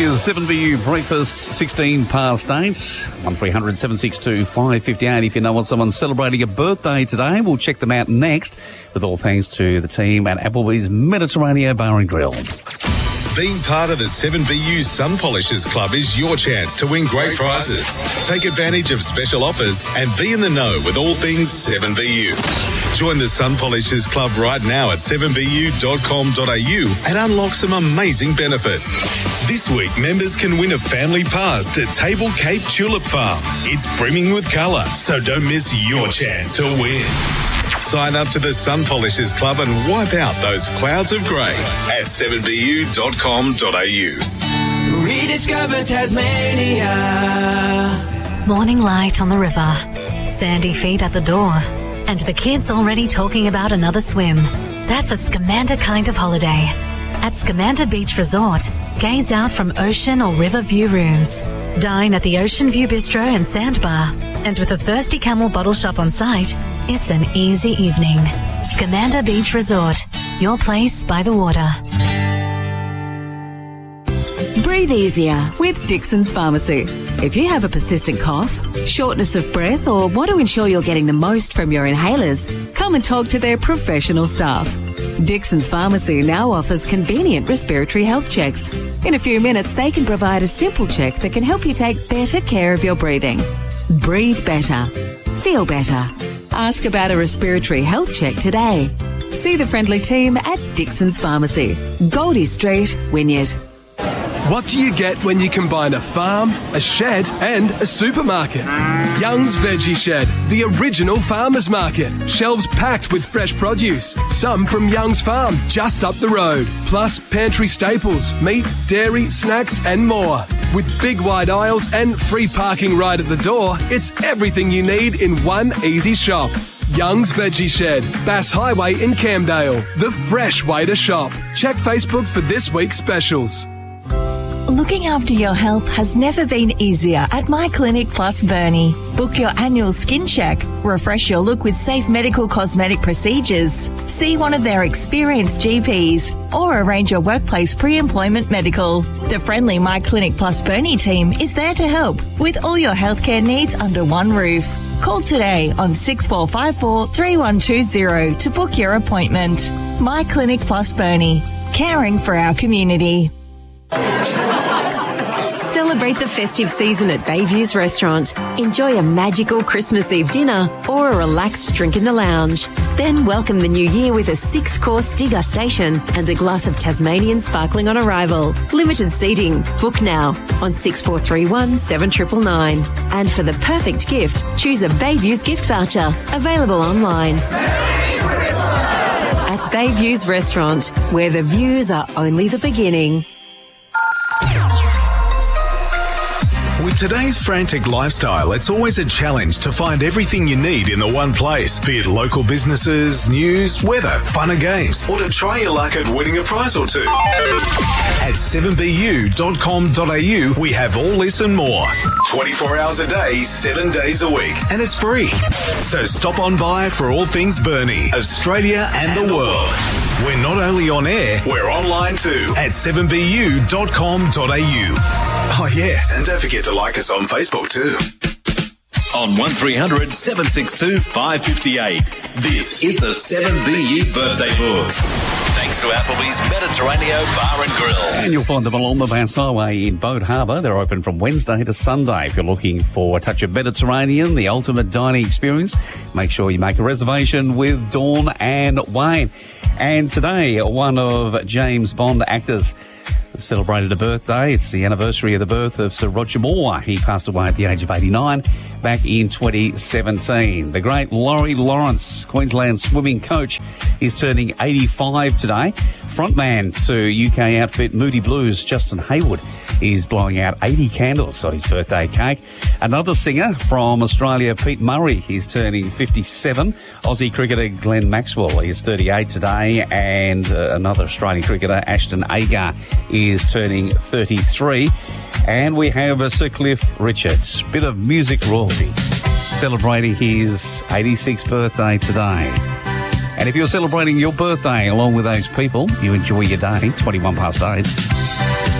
is 7BU Breakfast, 16 past 8, 1300 762 558. If you know what someone's celebrating a birthday today, we'll check them out next, with all thanks to the team at Applebee's Mediterranean Bar and Grill. Being part of the 7BU Sun Polishers Club is your chance to win great prizes. Take advantage of special offers and be in the know with all things 7BU. Join the Sun Polishers Club right now at 7bu.com.au and unlock some amazing benefits. This week, members can win a family pass to Table Cape Tulip Farm. It's brimming with colour, so don't miss your chance to win. Sign up to the Sun Polishers Club and wipe out those clouds of grey at 7bu.com.au. Rediscover Tasmania. Morning light on the river, sandy feet at the door, and the kids already talking about another swim. That's a Scamander kind of holiday. At Scamander Beach Resort, gaze out from ocean or river view rooms. Dine at the Ocean View Bistro and Sandbar. And with a Thirsty Camel bottle shop on site, it's an easy evening. Scamander Beach Resort, your place by the water. Breathe easier with Dixon's Pharmacy. If you have a persistent cough, shortness of breath, or want to ensure you're getting the most from your inhalers, come and talk to their professional staff. Dixon's Pharmacy now offers convenient respiratory health checks. In a few minutes, they can provide a simple check that can help you take better care of your breathing. Breathe better. Feel better. Ask about a respiratory health check today. See the friendly team at Dixon's Pharmacy, Goldie Street, Wynyard. What do you get when you combine a farm, a shed and a supermarket? Young's Veggie Shed, the original farmer's market. Shelves packed with fresh produce, some from Young's Farm just up the road. Plus pantry staples, meat, dairy, snacks and more. With big wide aisles and free parking right at the door, it's everything you need in one easy shop. Young's Veggie Shed, Bass Highway in Camdale. The fresh way to shop. Check Facebook for this week's specials. Looking after your health has never been easier at My Clinic Plus Burnie. Book your annual skin check, refresh your look with safe medical cosmetic procedures, see one of their experienced GPs, or arrange your workplace pre-employment medical. The friendly My Clinic Plus Burnie team is there to help with all your healthcare needs under one roof. Call today on 6454 3120 to book your appointment. My Clinic Plus Burnie, caring for our community. Celebrate the festive season at Bayview's Restaurant. Enjoy a magical Christmas Eve dinner or a relaxed drink in the lounge. Then welcome the new year with a 6-course degustation and a glass of Tasmanian sparkling on arrival. Limited seating. Book now on 6431 7999. And for the perfect gift, choose a Bayview's gift voucher. Available online. At Bayview's Restaurant, where the views are only the beginning. With today's frantic lifestyle, it's always a challenge to find everything you need in the one place, be it local businesses, news, weather, fun and games, or to try your luck at winning a prize or two. At 7bu.com.au, we have all this and more. 24 hours a day, 7 days a week, and it's free. So stop on by for all things Burnie, Australia and the world. We're not only on air, we're online too at 7bu.com.au. Oh yeah, and don't forget to like us on Facebook too. On 1300 762 558. This is the 7BU Birthday Book. Thanks to Applebee's Mediterranean Bar and Grill. And you'll find them along the Bass Highway in Boat Harbour. They're open from Wednesday to Sunday. If you're looking for a touch of Mediterranean, the ultimate dining experience, make sure you make a reservation with Dawn and Wayne. And today, one of James Bond actors celebrated a birthday. It's the anniversary of the birth of Sir Roger Moore. He passed away at the age of 89 back in 2017. The great Laurie Lawrence, Queensland swimming coach, is turning 85 today. Frontman to UK outfit Moody Blues, Justin Hayward, is blowing out 80 candles on his birthday cake. Another singer from Australia, Pete Murray, is turning 57. Aussie cricketer Glenn Maxwell is 38 today. And another Australian cricketer, Ashton Agar, is turning 33. And we have Sir Cliff Richards, bit of music royalty, celebrating his 86th birthday today. And if you're celebrating your birthday along with those people, you enjoy your day, 21 past 8.